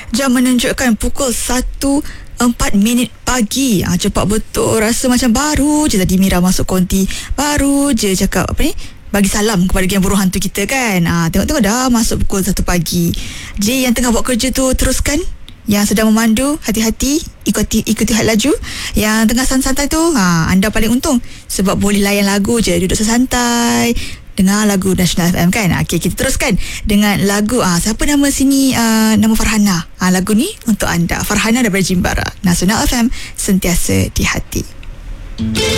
Jam menunjukkan pukul 1:04 pagi. Cepat betul. Rasa macam baru je tadi Mira masuk konti. Baru je cakap bagi salam kepada geng buruh hantu kita kan. Tengok-tengok dah masuk pukul 1 pagi. J yang tengah buat kerja tu, teruskan. Yang sedang memandu, hati-hati, ikuti had laju. Yang tengah santai-santai tu, anda paling untung sebab boleh layan lagu je, duduk sesantai dengar lagu National FM kan. Okey, kita teruskan dengan lagu siapa nama sini, nama Farhana. Lagu ni untuk anda, Farhana daripada Jimbara. National FM, sentiasa di hati.